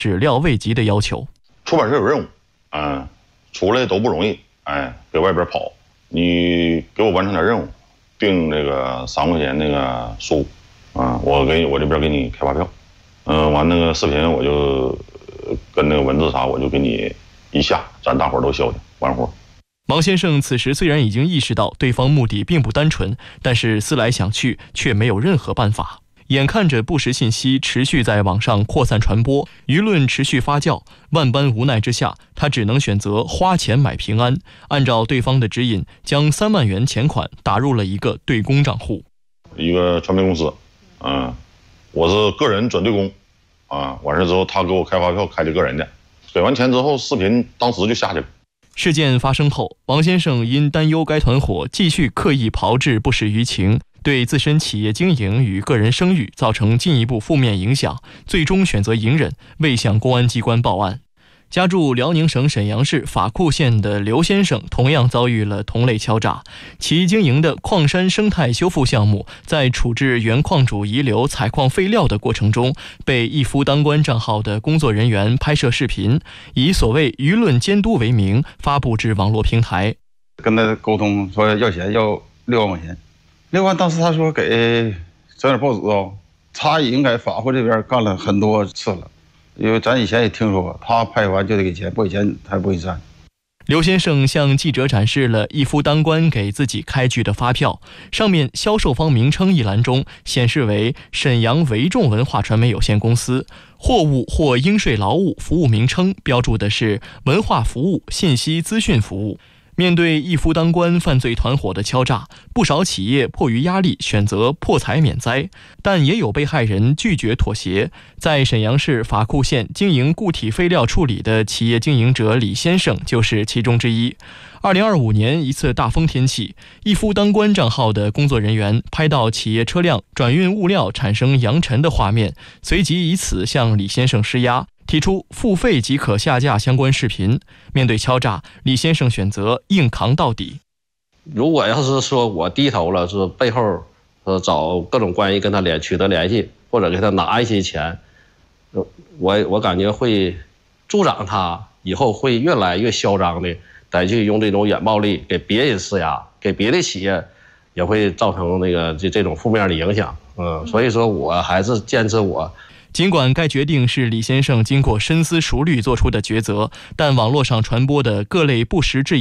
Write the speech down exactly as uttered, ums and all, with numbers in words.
始料未及的要求。 出版社有任务，嗯，出来都不容易，哎，给外边跑，你给我完成点任务，订那个三块钱那个书，啊，我给我这边给你开发票，嗯，完那个视频我就跟那个文字啥我就给你一下，咱大伙儿都消停完活。 王先生此时虽然已经意识到对方目的并不单纯，但是思来想去却没有任何办法。眼看着不实信息持续在网上扩散传播，舆论持续发酵，万般无奈之下，他只能选择花钱买平安，按照对方的指引，将三万元钱款打入了一个对公账户。 一个传媒公司，嗯，我是个人转对公，啊，完事之后他给我开发票开的个人的，给完钱之后，视频当时就下去了。 事件发生后，王先生因担忧该团伙继续刻意炮制不实舆情，对自身企业经营与个人声誉造成进一步负面影响，最终选择隐忍，未向公安机关报案。家住辽宁省沈阳市法库县的刘先生同样遭遇了同类敲诈。其经营的矿山生态修复项目，在处置原矿主遗留采矿废料的过程中，被一夫当关账号的工作人员拍摄视频，以所谓舆论监督为名发布至网络平台。 跟他沟通说要钱，要六万块钱。六万当时他说给整点报纸哦，他已经在法库这边干了很多次了。因为咱以前也听说过，他拍完就得给钱，不给钱他不给删。 刘先生向记者展示了一夫当关给自己开具的发票，上面销售方名称一栏中显示为沈阳维众文化传媒有限公司，货物或应税劳务服务名称标注的是文化服务信息资讯服务。面对一夫当关犯罪团伙的敲诈，不少企业迫于压力选择破财免灾，但也有被害人拒绝妥协。在沈阳市法库县经营固体废料处理的企业经营者李先生就是其中之一。二零二五年一次大风天气，一夫当关账号的工作人员拍到企业车辆转运物料产生扬尘的画面，随即以此向李先生施压，提出付费即可下架相关视频。面对敲诈，李先生选择硬扛到底。 如果要是说我低头了，是背后呃找各种关系跟他联取得联系，或者给他拿一些钱，我我感觉会助长他以后会越来越嚣张的再去用这种软暴力给别人施压，给别的企业也会造成那个这这种负面的影响。嗯，所以说我还是坚持我。 尽管该决定是李先生经过深思熟虑做出的抉择，但网络上传播的各类不实质疑